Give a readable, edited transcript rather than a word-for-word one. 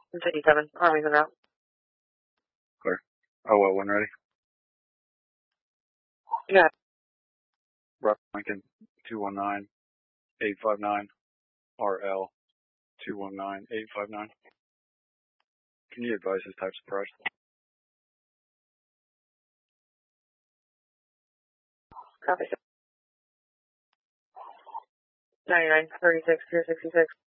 57, Army's en route. Clear. Oh, well, when ready? Yeah. Rock Lincoln 219-859, RL 219-859. Can you advise his types of price? Copy. 99, 36, 266.